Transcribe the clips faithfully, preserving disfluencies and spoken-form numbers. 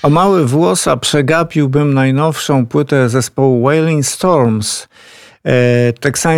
O mały włos, a przegapiłbym najnowszą płytę zespołu Wailing Storms, e,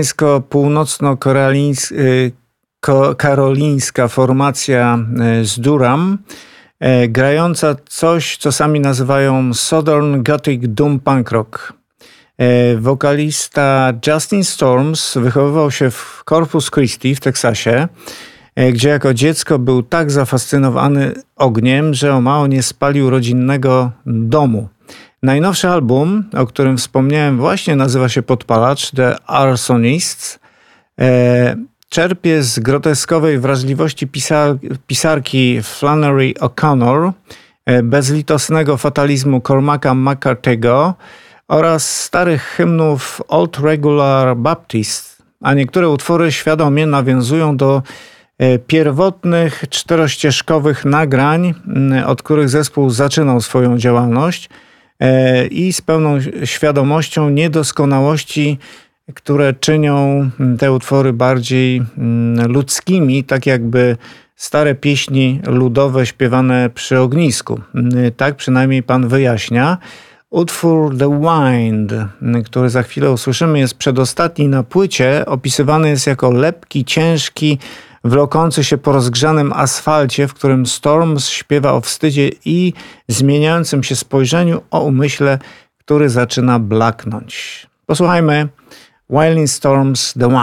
teksańsko-północno-karolińska formacja z Durham, e, grająca coś, co sami nazywają Southern Gothic Doom Punk Rock. E, wokalista Justin Storms wychowywał się w Corpus Christi w Teksasie, gdzie jako dziecko był tak zafascynowany ogniem, że o mało nie spalił rodzinnego domu. Najnowszy album, o którym wspomniałem, właśnie nazywa się Podpalacz, The Arsonists. E, czerpie z groteskowej wrażliwości pisar, pisarki Flannery O'Connor, e, bezlitosnego fatalizmu Cormaca McCarthy'ego oraz starych hymnów Old Regular Baptist, a niektóre utwory świadomie nawiązują do pierwotnych czterościeżkowych nagrań, od których zespół zaczynał swoją działalność, i z pełną świadomością niedoskonałości, które czynią te utwory bardziej ludzkimi, tak jakby stare pieśni ludowe śpiewane przy ognisku. Tak przynajmniej pan wyjaśnia. Utwór The Wind, który za chwilę usłyszymy, jest przedostatni na płycie. Opisywany jest jako lepki, ciężki, wlokący się po rozgrzanym asfalcie, w którym Storms śpiewa o wstydzie i zmieniającym się spojrzeniu, o umyśle, który zaczyna blaknąć. Posłuchajmy Wailing Storms The Wind.